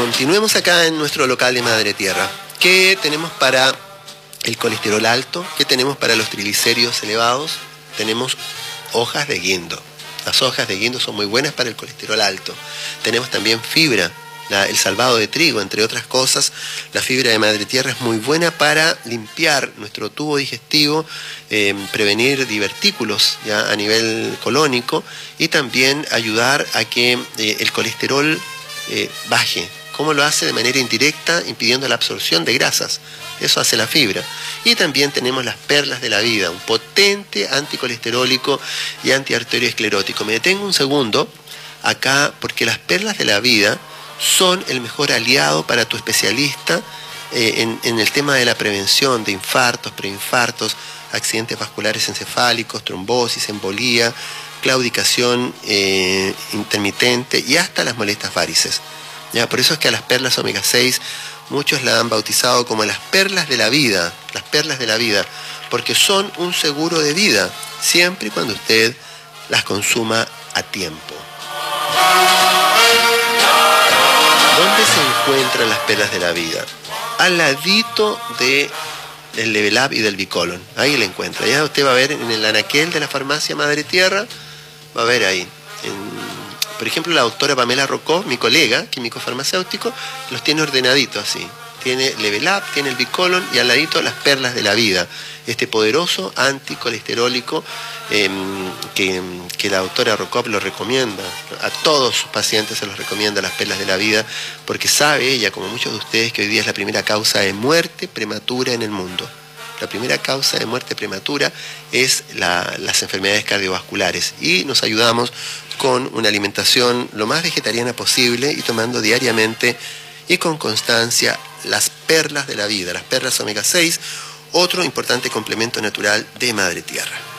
Continuemos acá en nuestro local de Madre Tierra. ¿Qué tenemos para el colesterol alto? ¿Qué tenemos para los triglicéridos elevados? Tenemos hojas de guindo. Las hojas de guindo son muy buenas para el colesterol alto. Tenemos también fibra, el salvado de trigo, entre otras cosas. La fibra de Madre Tierra es muy buena para limpiar nuestro tubo digestivo, prevenir divertículos ya a nivel colónico y también ayudar a que el colesterol baje. ¿Cómo lo hace? De manera indirecta, impidiendo la absorción de grasas. Eso hace la fibra. Y también tenemos las perlas de la vida, un potente anticolesterólico y antiarterioesclerótico. Me detengo un segundo acá porque las perlas de la vida son el mejor aliado para tu especialista en el tema de la prevención de infartos, preinfartos, accidentes vasculares encefálicos, trombosis, embolía, claudicación intermitente y hasta las molestas varices. ¿Ya? Por eso es que a las perlas omega 6 muchos la han bautizado como las perlas de la vida, porque son un seguro de vida, siempre y cuando usted las consuma a tiempo. ¿Dónde se encuentran las perlas de la vida? Al ladito del Level Up y del Bicolon. Ahí la encuentra. Ya usted va a ver en el anaquel de la farmacia Madre Tierra, va a ver ahí. Por ejemplo, la doctora Pamela Rocó, mi colega, químico farmacéutico, los tiene ordenaditos así. Tiene Level Up, tiene el Bicolon y al ladito las perlas de la vida. Este poderoso anticolesterólico que la doctora Rocó lo recomienda. A todos sus pacientes se los recomienda las perlas de la vida, porque sabe ella, como muchos de ustedes, que hoy día es la primera causa de muerte prematura en el mundo. La primera causa de muerte prematura es las enfermedades cardiovasculares y nos ayudamos con una alimentación lo más vegetariana posible y tomando diariamente y con constancia las perlas de la vida, las perlas omega 6, otro importante complemento natural de Madre Tierra.